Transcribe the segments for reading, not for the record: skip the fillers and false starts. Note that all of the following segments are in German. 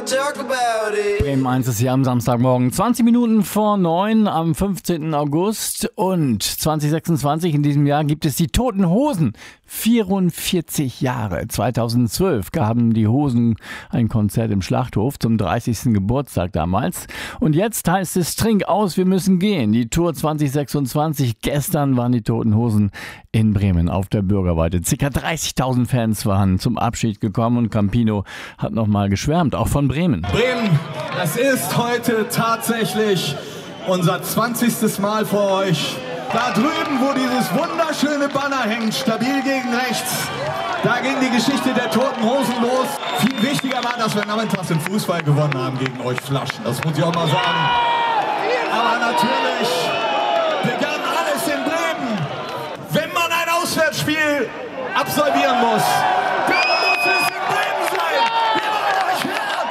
Bremen 1 ist hier am Samstagmorgen, 20 Minuten vor 9 am 15. August und 2026 in diesem Jahr gibt es die Toten Hosen. 44 Jahre. 2012 gaben die Hosen ein Konzert im Schlachthof zum 30. Geburtstag damals. Und jetzt heißt es, trink aus, wir müssen gehen. Die Tour 2026. Gestern waren die Toten Hosen in Bremen auf der Bürgerweide. Circa 30.000 Fans waren zum Abschied gekommen und Campino hat nochmal geschwärmt, auch von Bremen. Bremen, es ist heute tatsächlich unser 20. Mal vor euch. Da drüben, wo dieses wunderschöne Banner hängt, stabil gegen rechts, da ging die Geschichte der Toten Hosen los. Viel wichtiger war, dass wir nachmittags den Fußball gewonnen haben gegen euch Flaschen. Das muss ich auch mal sagen. Aber natürlich begann alles in Bremen. Wenn man ein Auswärtsspiel absolvieren muss, dann muss es in Bremen sein. Wir wollen euch hören.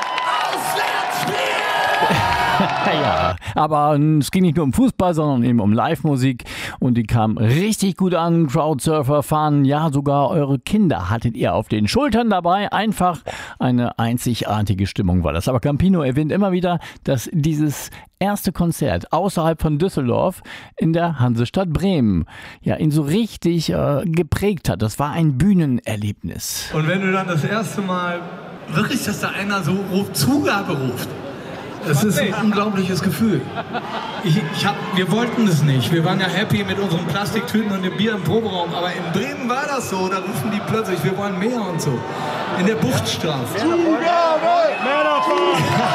Auswärtsspiel! Ja, aber es ging nicht nur um Fußball, sondern eben um Live-Musik und die kam richtig gut an. Crowdsurfer fahren, ja sogar eure Kinder hattet ihr auf den Schultern dabei. Einfach eine einzigartige Stimmung war das. Aber Campino erwähnt immer wieder, dass dieses erste Konzert außerhalb von Düsseldorf in der Hansestadt Bremen ja ihn so richtig geprägt hat. Das war ein Bühnenerlebnis. Und wenn du dann das erste Mal wirklich, dass da einer so Zugabe ruft, das ist ein unglaubliches Gefühl. Wir wollten es nicht. Wir waren ja happy mit unseren Plastiktüten und dem Bier im Proberaum. Aber in Bremen war das so. Da rufen die plötzlich, wir wollen mehr und so. In der Buchtstraße. Zugabe! Mehr davon!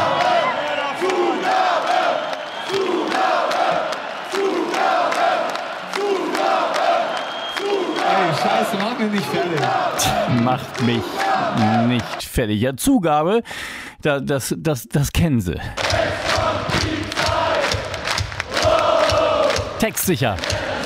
Ey, Scheiße, mach mich nicht fertig. Macht mich nicht fertig. Ja, Zugabe, das kennen sie. Textsicher.